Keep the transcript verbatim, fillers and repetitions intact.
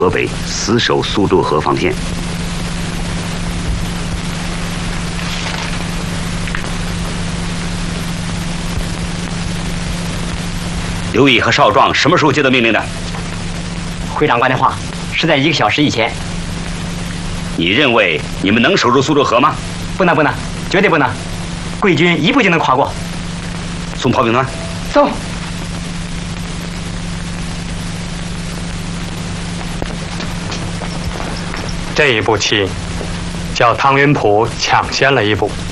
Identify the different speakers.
Speaker 1: 河北死守苏渡河防线。刘毅和少壮什么时候接到命令的？
Speaker 2: 回长官的话是在一个小时以前。
Speaker 1: 你认为你们能守住苏渡河吗？
Speaker 2: 不能，不能，绝对不能！贵军一步就能跨过。
Speaker 1: 送炮兵团。
Speaker 2: 送。
Speaker 3: 这一步棋，叫汤云浦抢先了一步。